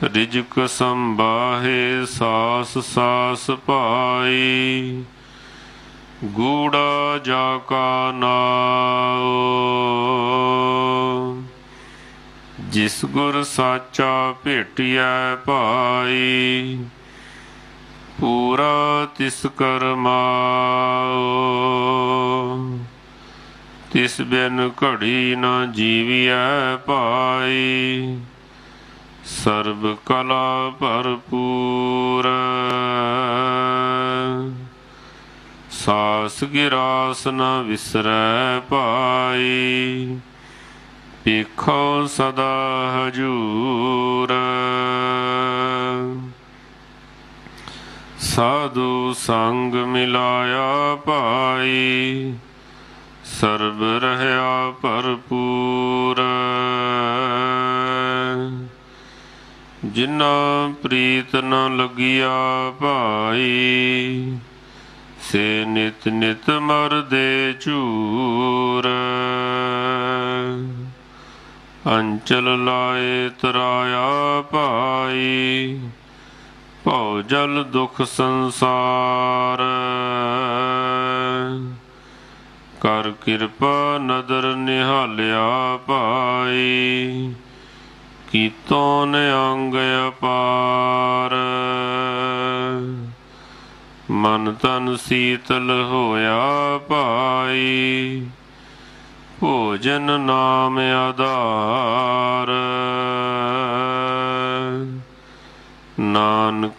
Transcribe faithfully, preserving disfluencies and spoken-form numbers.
ਰਿਜਕ ਸੰਬਾਹੇ ਸਾਸ ਸਾਸ ਪਾਈ। ਗੂੜਾ ਜਾ ਕਾ ਨਾਉ ਜਿਸ ਗੁਰ ਸਾਚਾ ਭੇਟਿਐ ਭਾਈ। ਪੂਰਾ ਤਿਸ ਕਰਮਾਉ ਤਿਸ ਬਿਨ ਘੜੀ ਨ ਜੀਵਿਐ ਭਾਈ। ਸਰਬ ਕਲਾ ਭਰਪੂਰ ਸਾਸ ਗਿਰਾਸ ਨ ਵਿਸਰੈ ਭਾਈ। ਵੇਖੋ ਸਦਾ ਹਜੂਰ ਸਾਧੂ ਸੰਗ ਮਿਲਾਇਆ ਭਾਈ। ਸਰਬ ਰਹਿਆ ਭਰਪੂਰ ਜਿਨਾ ਪ੍ਰੀਤ ਨ ਲੱਗਿਆ ਭਾਈ। ਸੇ ਨਿਤ ਨਿਤ ਮਰਦੇ ਝੂਰ ਅੰਚਲ ਲਾਏ ਤਰਾਇਆ ਭਾਈ। ਭਉ ਜਲ ਦੁਖ ਸੰਸਾਰ ਕਰ ਕਿਰਪਾ ਨਦਰ ਨਿਹਾਲਿਆ ਭਾਈ। ਕੀਤੋ ਨਿਅੰਗ ਅਪਾਰ ਮਨ ਤਨ ਸੀਤਲ ਹੋਇਆ ਭਾਈ। ਭੋਜਨ ਨਾਮ ਆਧਾਰ ਨਾਨਕ